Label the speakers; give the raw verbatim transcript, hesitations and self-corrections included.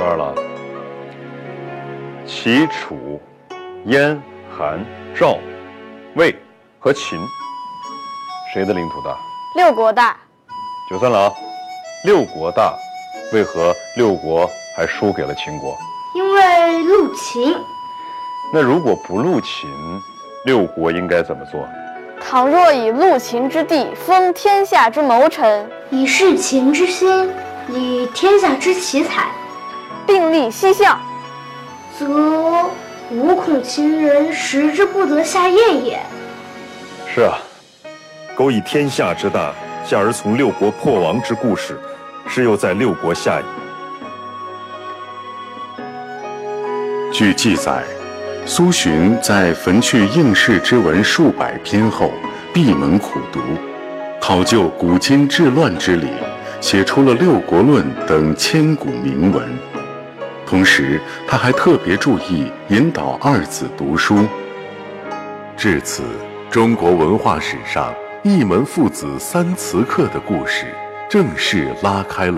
Speaker 1: 圈了。齐、楚、燕、韩、赵、魏和秦，谁的领土大？
Speaker 2: 六国大。
Speaker 1: 九三郎，六国大，为何六国还输给了秦国？
Speaker 3: 因为入秦。
Speaker 1: 那如果不入秦，六国应该怎么做？
Speaker 2: 倘若以入秦之地封天下之谋臣，
Speaker 3: 以事秦之心，以天下之奇才，
Speaker 2: 并立西向，
Speaker 3: 则无恐秦人食之不得下咽也。
Speaker 1: 是啊，
Speaker 4: 苟以天下之大，下而从六国破亡之故事，是又在六国下矣。
Speaker 5: 据记载，苏洵在焚去应试之文数百篇后，闭门苦读，考究古今治乱之理，写出了《六国论》等千古名文。同时，他还特别注意引导二子读书。至此，中国文化史上一门父子三词客的故事正式拉开了